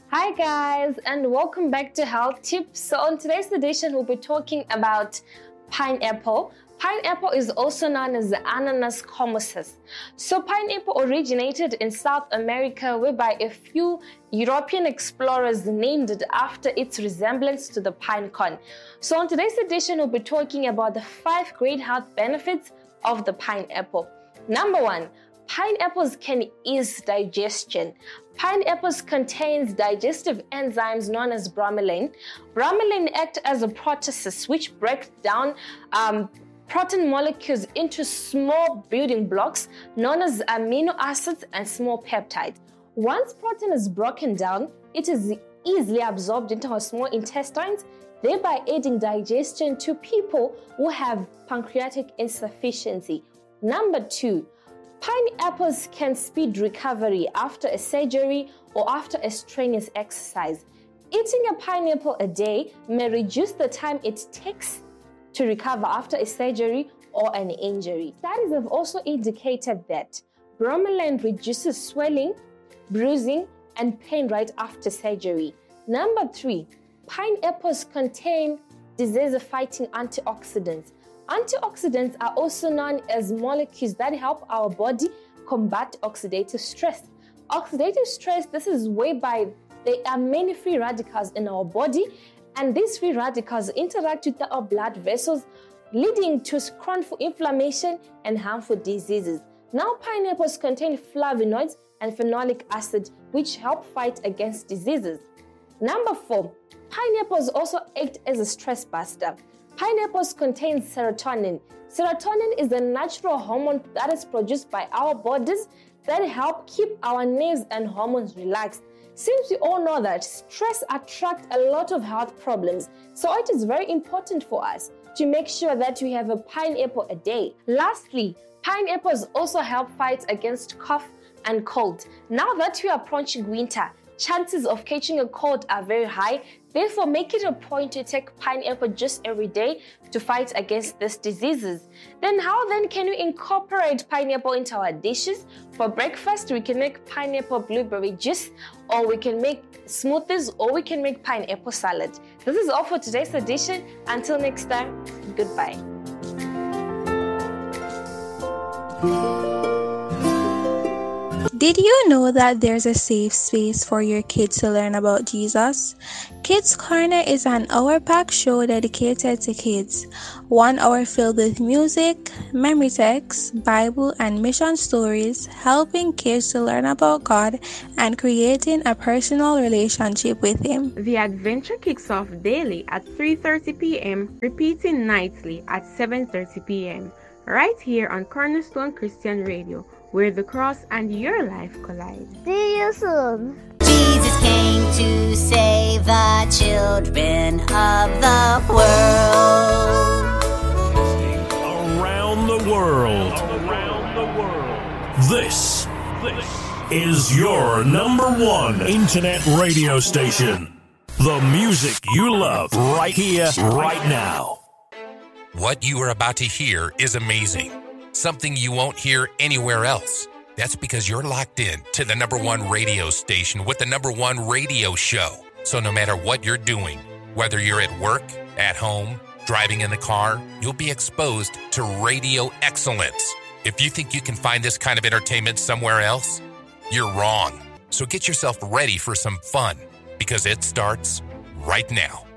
Hi guys, and welcome back to Health Tips. So on today's edition, we'll be talking about pineapple. Pineapple is also known as the Ananas communis. So pineapple originated in South America, whereby a few European explorers named it after its resemblance to the pine cone. So on today's edition, we'll be talking about the 5 great health benefits of the pineapple. Number 1, pineapples can ease digestion. Pineapples contains digestive enzymes known as bromelain. Bromelain act as a proteases which breaks down protein molecules into small building blocks known as amino acids and small peptides. Once protein is broken down, it is easily absorbed into our small intestines, thereby aiding digestion to people who have pancreatic insufficiency. Number 2, pineapples can speed recovery after a surgery or after a strenuous exercise. Eating a pineapple a day may reduce the time it takes to recover after a surgery or an injury. Studies have also indicated that bromelain reduces swelling, bruising, and pain right after surgery. Number 3, pineapples contain disease-fighting antioxidants. Antioxidants are also known as molecules that help our body combat oxidative stress. Oxidative stress, this is whereby there are many free radicals in our body, and these free radicals interact with our blood vessels, leading to chronic inflammation and harmful diseases. Now, pineapples contain flavonoids and phenolic acid, which help fight against diseases. Number 4, pineapples also act as a stress buster. Pineapples contain serotonin. Serotonin is a natural hormone that is produced by our bodies that help keep our nerves and hormones relaxed. Since we all know that stress attracts a lot of health problems, so it is very important for us to make sure that we have a pineapple a day. Lastly, pineapples also help fight against cough and cold. Now that we are approaching winter, chances of catching a cold are very high. Therefore, make it a point to take pineapple juice every day to fight against these diseases. Then how can we incorporate pineapple into our dishes? For breakfast, we can make pineapple blueberry juice, or we can make smoothies, or we can make pineapple salad. This is all for today's edition. Until next time, goodbye. Did you know that there's a safe space for your kids to learn about Jesus? Kids Corner is an hour-packed show dedicated to kids. 1 hour filled with music, memory texts, Bible, and mission stories, helping kids to learn about God and creating a personal relationship with Him. The adventure kicks off daily at 3:30 p.m., repeating nightly at 7:30 p.m., right here on Cornerstone Christian Radio, where the cross and your life collide. See you soon. Jesus came to save the children of the world. Around the world. This is your #1 internet radio station. The music you love right here, right now. What you are about to hear is amazing. Something you won't hear anywhere else. That's because you're locked in to the #1 radio station with the #1 radio show. So no matter what you're doing, whether you're at work, at home, driving in the car, you'll be exposed to radio excellence. If you think you can find this kind of entertainment somewhere else, you're wrong. So get yourself ready for some fun, because it starts right now.